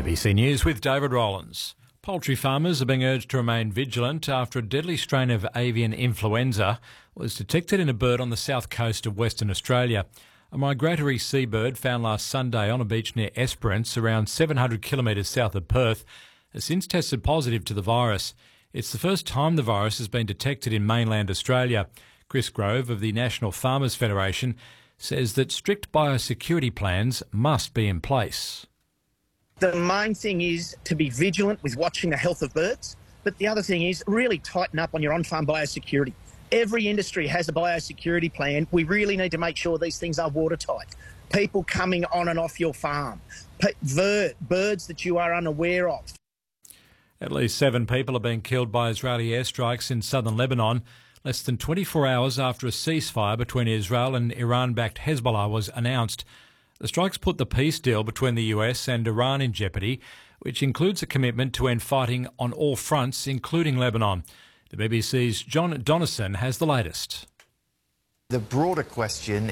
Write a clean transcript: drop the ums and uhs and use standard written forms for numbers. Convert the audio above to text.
ABC News with David Rollins. Poultry farmers are being urged to remain vigilant after a deadly strain of avian influenza was detected in a bird on the south coast of Western Australia. A migratory seabird found last Sunday on a beach near Esperance, around 700 kilometres south of Perth, has since tested positive to the virus. It's the first time the virus has been detected in mainland Australia. Chris Grove of the National Farmers Federation says that strict biosecurity plans must be in place. The main thing is to be vigilant with watching the health of birds, but the other thing is really tighten up on your on-farm biosecurity. Every industry has a biosecurity plan. We really need to make sure these things are watertight. People coming on and off your farm, birds that you are unaware of. At least 7 people are being killed by Israeli airstrikes in southern Lebanon, less than 24 hours after a ceasefire between Israel and Iran-backed Hezbollah was announced. The strikes put the peace deal between the US and Iran in jeopardy, which includes a commitment to end fighting on all fronts, including Lebanon. The BBC's John Donnison has the latest. The broader question